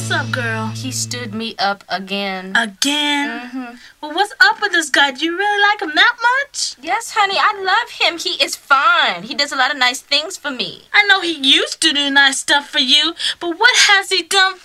What's up, girl? He stood me up again. Again? Mm-hmm. Well, what's up with this guy? Do you really like him that much? Yes, honey, I love him. He is fine. He does a lot of nice things for me. I know he used to do nice stuff for you, but what has he done